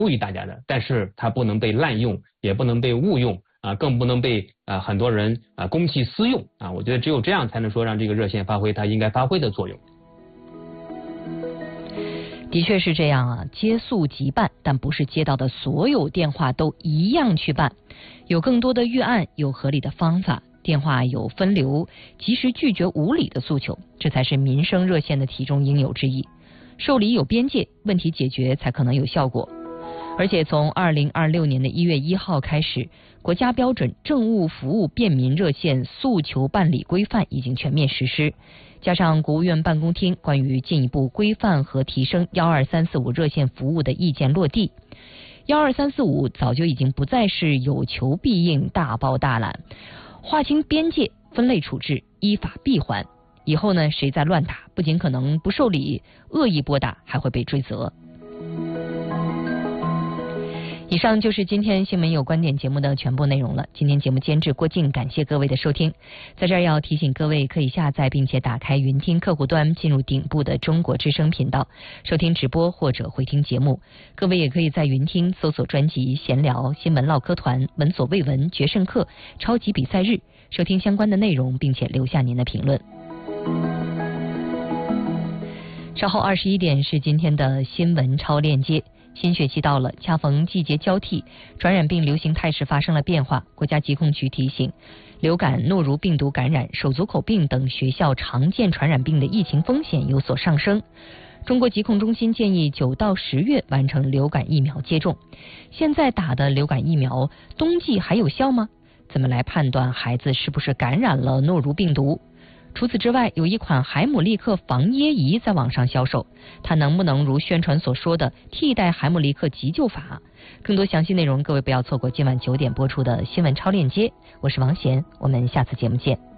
呼吁大家的，但是它不能被滥用，也不能被误用啊，更不能被很多人公器私用啊。我觉得只有这样才能说让这个热线发挥它应该发挥的作用。 的确是这样啊，接诉即办，但不是接到的所有电话都一样去办，有更多的预案，有合理的方法，电话有分流，及时拒绝无理的诉求，这才是民生热线的题中应有之义。受理有边界，问题解决才可能有效果。而且从2026年的1月1号开始，国家标准政务服务便民热线诉求办理规范已经全面实施，加上国务院办公厅关于进一步规范和提升12345热线服务的意见落地，12345早就已经不再是有求必应、大包大揽，划清边界，分类处置，依法闭环。以后呢，谁再乱打，不仅可能不受理，恶意拨打还会被追责。以上就是今天新闻有观点节目的全部内容了。今天节目监制郭靖，感谢各位的收听。在这儿要提醒各位，可以下载并且打开云听客户端，进入顶部的中国之声频道，收听直播或者回听节目。各位也可以在云听搜索专辑闲聊、新闻唠嗑团、闻所未闻、决胜客、超级比赛日，收听相关的内容，并且留下您的评论。稍后21点是今天的新闻超链接。新学期到了，恰逢季节交替，传染病流行态势发生了变化。国家疾控局提醒，流感、诺如病毒感染、手足口病等学校常见传染病的疫情风险有所上升。中国疾控中心建议9到10月完成流感疫苗接种。现在打的流感疫苗，冬季还有效吗？怎么来判断孩子是不是感染了诺如病毒？除此之外，有一款海姆立克防噎仪在网上销售，它能不能如宣传所说的替代海姆立克急救法？更多详细内容，各位不要错过今晚9点播出的新闻超链接。我是王贤，我们下次节目见。